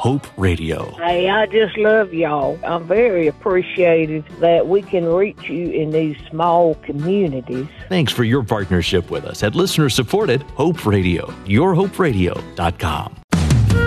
Hope Radio. Hey, I just love y'all. I'm very appreciative that we can reach you in these small communities. Thanks for your partnership with us at listener-supported Hope Radio, yourhoperadio.com.